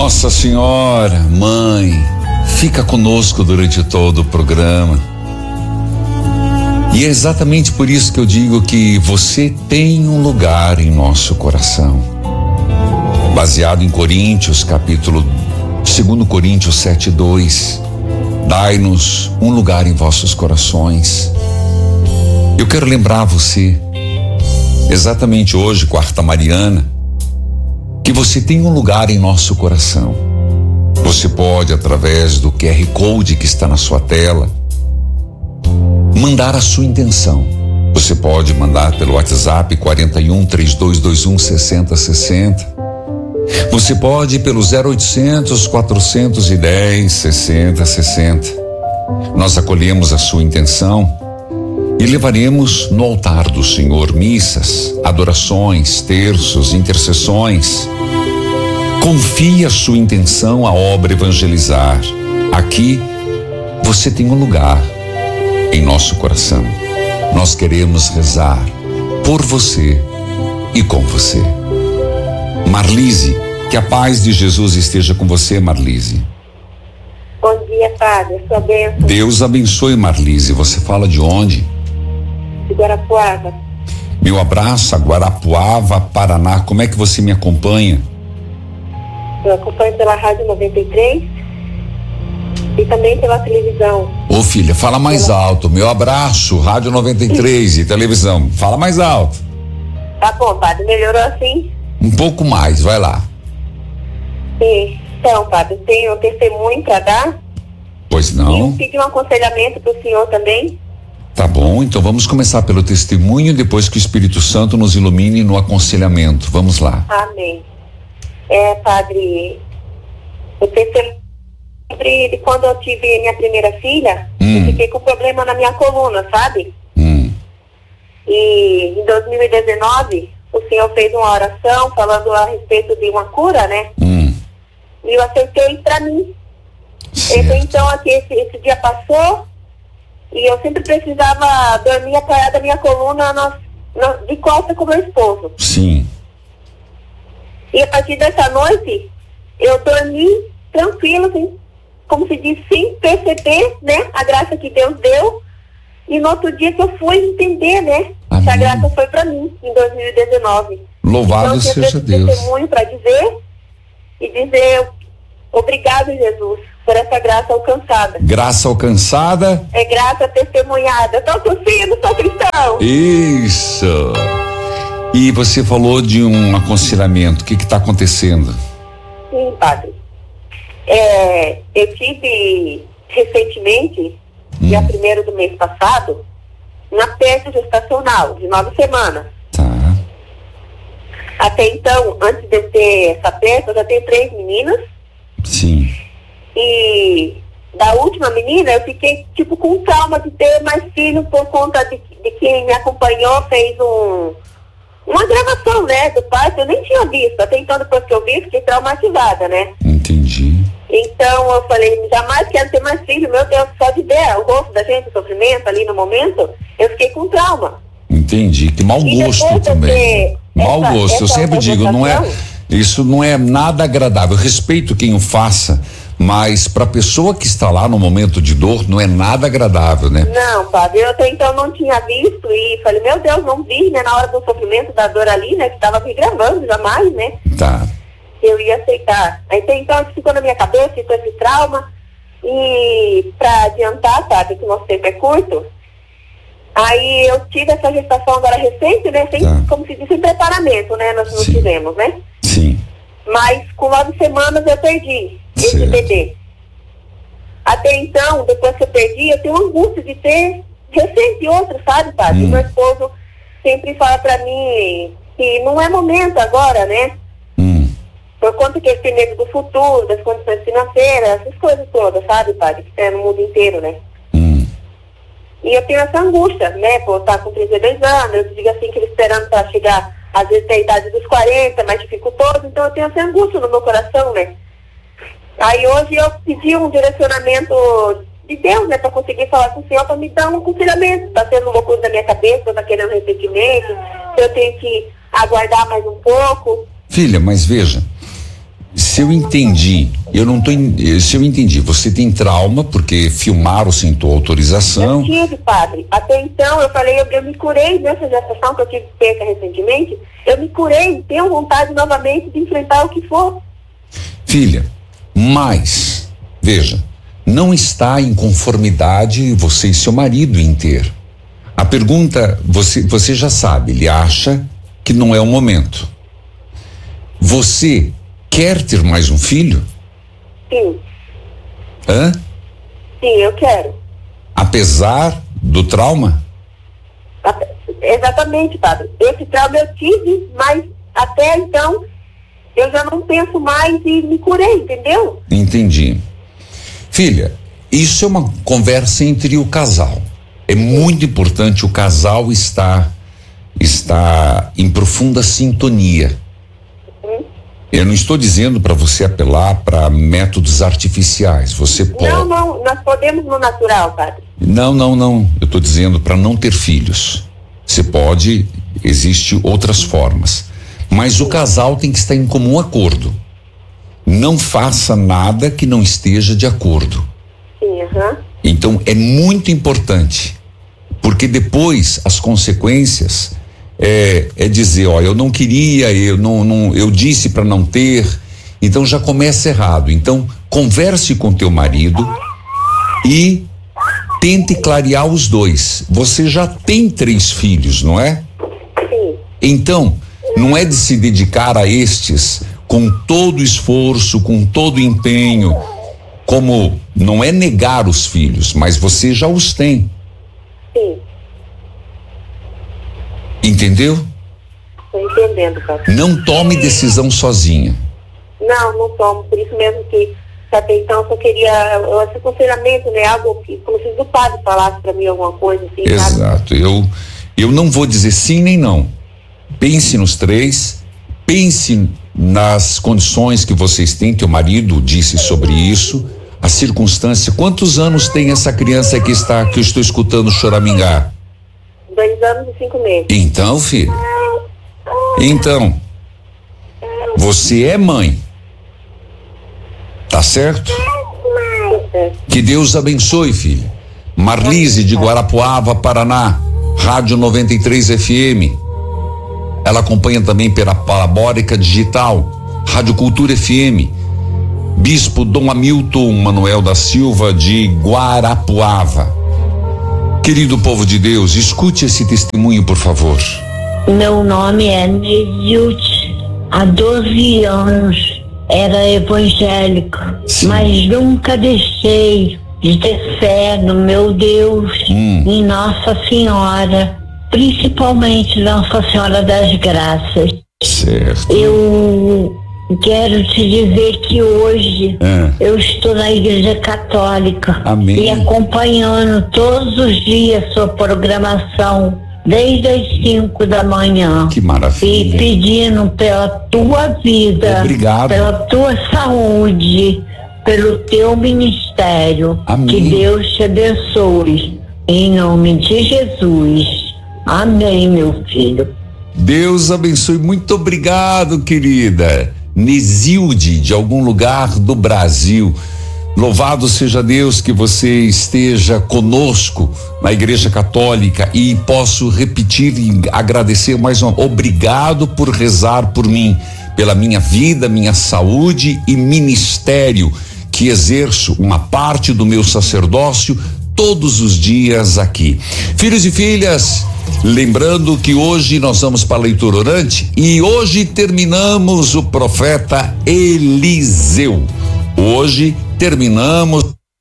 Nossa Senhora, Mãe, fica conosco durante todo o programa. E é exatamente por isso que eu digo que você tem um lugar em nosso coração. Baseado em Coríntios, capítulo 2 Coríntios 7:2, dai-nos um lugar em vossos corações. Eu quero lembrar você, exatamente hoje, quarta mariana, que você tem um lugar em nosso coração. Você pode, através do QR Code que está na sua tela, mandar a sua intenção. Você pode mandar pelo WhatsApp 41 3221 6060. Você pode ir pelo 0800 410 6060. Nós acolhemos a sua intenção e levaremos no altar do Senhor missas, adorações, terços, intercessões. Confie a sua intenção à obra evangelizar. Aqui você tem um lugar em nosso coração. Nós queremos rezar por você e com você. Marlise, que a paz de Jesus esteja com você, Marlise. Bom dia, Padre, sua bênção. Deus abençoe, Marlise. Você fala de onde? De Guarapuava. Meu abraço a Guarapuava, Paraná. Como é que você me acompanha? Eu acompanho pela Rádio 93 e também pela televisão. Ô filha, fala mais alto. Meu abraço, Rádio 93 e televisão. Fala mais alto. Tá bom, Padre, melhorou assim? Um pouco mais, vai lá. Sim. Então, Padre, tenho testemunho para dar. Pois E não? eu pedi um aconselhamento para o senhor também. Tá bom, então vamos começar pelo testemunho, depois que o Espírito Santo nos ilumine no aconselhamento. Vamos lá. Amém. Padre, o testemunho de quando eu tive minha primeira filha, eu fiquei com problema na minha coluna, sabe? E em 2019, o senhor fez uma oração falando a respeito de uma cura, né? E eu aceitei para mim. Então, aqui, esse dia passou e eu sempre precisava dormir apoiada da minha coluna de costa com o meu esposo. Sim. E a partir dessa noite, eu dormi tranquilo, assim, como se diz, sem perceber, né? A graça que Deus deu. E no outro dia que eu fui entender, né? Amém. Que a graça foi para mim, em 2019. Louvado então, seja eu Deus. testemunho para dizer e dizer obrigado, Jesus, por essa graça alcançada. Graça alcançada. É graça testemunhada. Estou tossindo, sou cristão. Isso. E você falou de um aconselhamento. O que está acontecendo? Sim, Padre. Eu tive recentemente, dia 1º do mês passado, uma perda gestacional de 9 semanas. Tá. Até então, antes de eu ter essa perda, eu já tenho 3 meninas. Sim. E da última menina, eu fiquei tipo com trauma de ter mais filhos por conta de quem me acompanhou, fez uma gravação, né, do parto. Eu nem tinha visto. Até então, depois que eu vi, fiquei traumatizada, né? Entendi. Então eu falei, jamais quero ter mais filho, meu Deus, só de ver o rosto da gente, o sofrimento ali no momento, eu fiquei com trauma. Entendi, que mau gosto também. Mau gosto, eu sempre digo, isso não é nada agradável. Eu respeito quem o faça, mas para a pessoa que está lá no momento de dor, não é nada agradável, né? Não, Padre, eu até então não tinha visto e falei, meu Deus, não vi, né, na hora do sofrimento da dor ali, né, que estava me gravando, jamais, né? Tá. Eu ia aceitar. Até então isso ficou na minha cabeça, ficou esse trauma. E para adiantar, sabe, que o nosso tempo é curto, aí eu tive essa gestação agora recente, né, sem, como se diz, sem preparamento, né, nós não tivemos, né? Sim. Mas com 9 semanas eu perdi esse bebê. Até então, depois que eu perdi, eu tenho angústia de ter recente outro, sabe, Padre? Meu esposo sempre fala pra mim que não é momento agora, né? Por conta que ele tem medo do futuro, das condições financeiras, essas coisas todas, sabe, Padre? Que tem no mundo inteiro, né? E eu tenho essa angústia, né? Por estar com 32 anos, eu digo assim, que ele esperando para chegar, às vezes, até a idade dos 40, mais dificultoso, então eu tenho essa angústia no meu coração, né? Aí hoje eu pedi um direcionamento de Deus, né? Para conseguir falar com o Senhor, para me dar um aconselhamento. Tá sendo uma coisa na minha cabeça, tá querendo recentemente, eu tenho que aguardar mais um pouco. Filha, mas veja, Se eu entendi, se eu entendi, você tem trauma porque filmaram sem tua autorização. Eu tive, padre. Até então, eu falei, eu me curei nessa gestação que eu tive perca recentemente. Eu me curei, tenho vontade novamente de enfrentar o que for. Filha, mas, veja, não está em conformidade você e seu marido em ter. A pergunta, você já sabe, ele acha que não é o momento. Você quer ter mais um filho? Sim. Hã? Sim, eu quero. Apesar do trauma? Exatamente, padre. Esse trauma eu tive, mas até então eu já não penso mais e me curei, entendeu? Entendi. Filha, isso é uma conversa entre o casal. É muito importante o casal estar em profunda sintonia. Eu não estou dizendo para você apelar para métodos artificiais. Você pode. Não, nós podemos no natural, padre. Não. Eu estou dizendo para não ter filhos. Você pode, existe outras formas. Mas o casal tem que estar em comum acordo. Não faça nada que não esteja de acordo. Sim, Então é muito importante, porque depois as consequências é dizer, ó, eu não queria, eu disse para não ter, então já começa errado. Então converse com teu marido e tente clarear os dois. Você já tem 3 filhos, não é? Sim. Então não é de se dedicar a estes com todo esforço, com todo empenho, como não é negar os filhos, mas você já os tem. Sim. Entendeu? Estou entendendo, padre. Não tome decisão sozinha. Não tomo. Por isso mesmo que até então só queria esse aconselhamento, né? Algo que, como se o padre falasse para mim alguma coisa assim. Exato. Sabe? Eu não vou dizer sim nem não. Pense nos 3, pense nas condições que vocês têm, teu marido disse sobre isso, a circunstância. Quantos anos tem essa criança que eu estou escutando choramingar? 2 anos e 5 meses. Então, filho. Então, você é mãe. Tá certo? Que Deus abençoe, filha. Marlise de Guarapuava, Paraná, Rádio 93 FM. Ela acompanha também pela Parabólica Digital, Rádio Cultura FM. Bispo Dom Hamilton Manuel da Silva de Guarapuava. Querido povo de Deus, escute esse testemunho, por favor. Meu nome é Nezilte. Há 12 anos era evangélica, mas nunca deixei de ter fé no meu Deus, em Nossa Senhora, principalmente Nossa Senhora das Graças. Certo. Eu quero te dizer que hoje eu estou na Igreja Católica. Amém. E acompanhando todos os dias sua programação, desde as 5 da manhã. Que maravilha. E pedindo pela tua vida, obrigado, pela tua saúde, pelo teu ministério. Amém. Que Deus te abençoe. Em nome de Jesus. Amém, meu filho. Deus abençoe. Muito obrigado, querida. Nesilde, de algum lugar do Brasil. Louvado seja Deus que você esteja conosco na Igreja Católica, e posso repetir e agradecer mais uma vez. Obrigado por rezar por mim, pela minha vida, minha saúde e ministério, que exerço uma parte do meu sacerdócio todos os dias aqui. Filhos e filhas, lembrando que hoje nós vamos para a leitura orante e hoje terminamos o profeta Eliseu. Hoje terminamos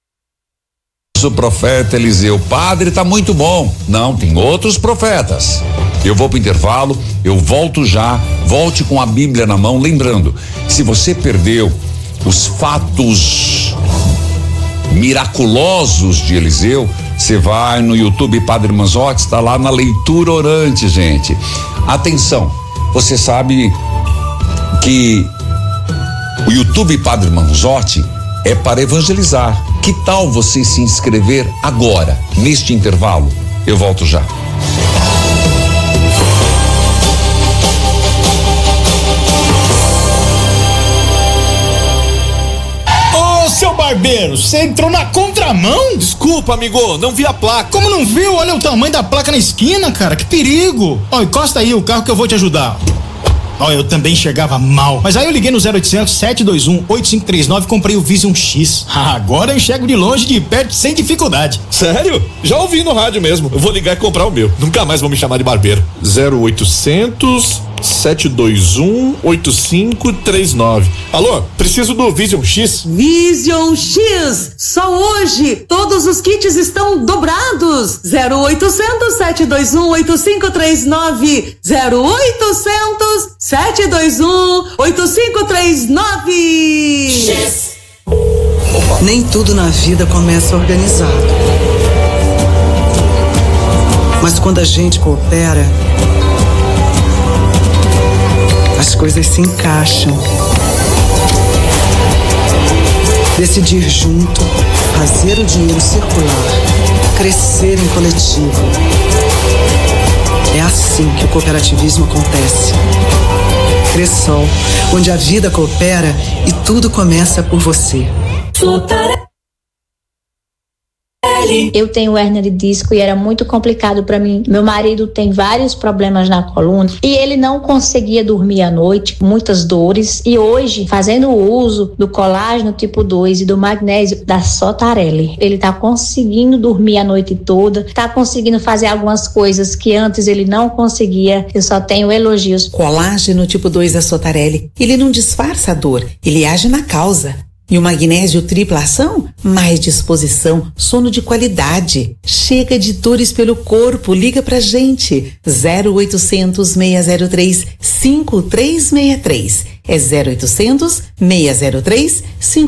o profeta Eliseu. Padre, tá muito bom. Não, tem outros profetas. Eu vou pro intervalo, eu volto já. Volte com a Bíblia na mão, lembrando, se você perdeu os fatos miraculosos de Eliseu, você vai no YouTube Padre Manzotti, está lá na leitura orante, gente. Atenção, você sabe que o YouTube Padre Manzotti é para evangelizar. Que tal você se inscrever agora, neste intervalo? Eu volto já. barbeiro, você entrou na contramão? Desculpa, amigo, não vi a placa. Como não viu? Olha o tamanho da placa na esquina, cara, que perigo. Ó, encosta aí o carro que eu vou te ajudar. Ó, eu também enxergava mal, mas aí eu liguei no 0800 721 8539 e comprei o Vision X. Agora eu enxergo de longe, de perto, sem dificuldade. Sério? Já ouvi no rádio mesmo. Eu vou ligar e comprar o meu. Nunca mais vou me chamar de barbeiro. 0800 721 8539. Alô, preciso do Vision X. Vision X, só hoje todos os kits estão dobrados. 0800 721 8539. 0800 721 8539. X. Nem tudo na vida começa organizado. Mas quando a gente coopera, as coisas se encaixam. Decidir junto, fazer o dinheiro circular, crescer em coletivo. É assim que o cooperativismo acontece. Cressol, onde a vida coopera e tudo começa por você. Eu tenho hérnia de disco e era muito complicado para mim. Meu marido tem vários problemas na coluna e ele não conseguia dormir à noite, muitas dores. E hoje, fazendo o uso do colágeno tipo 2 e do magnésio da Sotarelli, ele tá conseguindo dormir a noite toda, tá conseguindo fazer algumas coisas que antes ele não conseguia. Eu só tenho elogios. Colágeno tipo 2 da Sotarelli, ele não disfarça a dor, ele age na causa. E o magnésio tripla ação? Mais disposição, sono de qualidade. Chega de dores pelo corpo, liga pra gente. 0800 603 5363. É 0800 603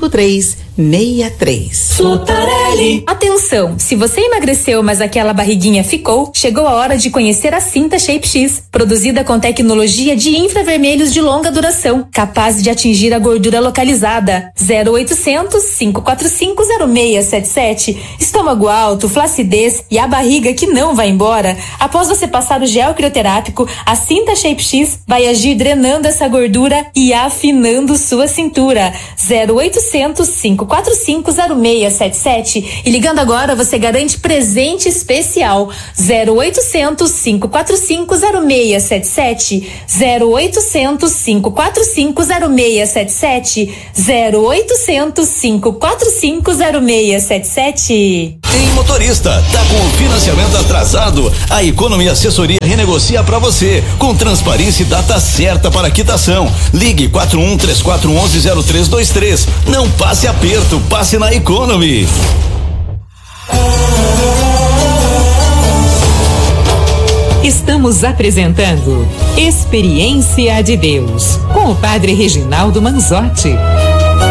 5363. Sotarelli. Atenção, se você emagreceu, mas aquela barriguinha ficou, chegou a hora de conhecer a Cinta Shape X, produzida com tecnologia de infravermelhos de longa duração, capaz de atingir a gordura localizada. 0800 545 0677. Estômago alto, flacidez e a barriga que não vai embora. Após você passar o gel crioterápico, a Cinta Shape X vai agir drenando essa gordura e afinando sua cintura. 0800 545 0677. E ligando agora você garante presente especial. 0800 545 0677. 0800 545 0677. 0800 545 0677. Tem motorista, tá com o financiamento atrasado? A Economy Assessoria renegocia pra você, com transparência e data certa para quitação. Ligue 4134110323. Não passe aperto, passe na Economy. Estamos apresentando Experiência de Deus com o Padre Reginaldo Manzotti.